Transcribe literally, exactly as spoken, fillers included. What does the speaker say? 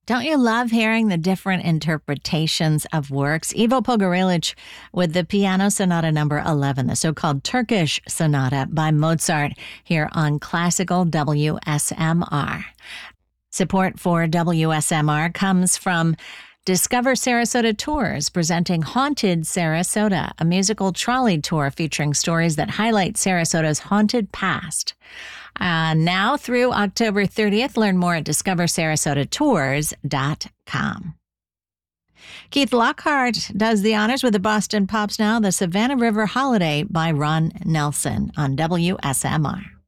Don't you love hearing the different interpretations of works? Ivo Pogorelic with the Piano Sonata number eleven, the so-called Turkish Sonata by Mozart, here on Classical W S M R. Support for W S M R comes from Discover Sarasota Tours, presenting Haunted Sarasota, a musical trolley tour featuring stories that highlight Sarasota's haunted past. Uh, now through October thirtieth, learn more at discover sarasota tours dot com. Keith Lockhart does the honors with the Boston Pops now, the Savannah River Holiday by Ron Nelson on W S M R.